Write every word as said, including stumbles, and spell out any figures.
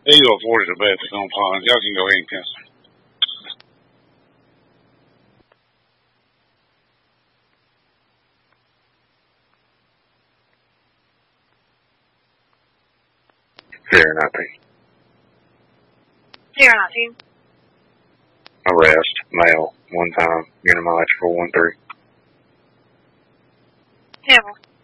Eagle Ford is the best that's on pond. Y'all can go ahead and cancel. Zero nineteen. Zero nineteen. Arrest, male, one time, unit mileage four one three. Cancel.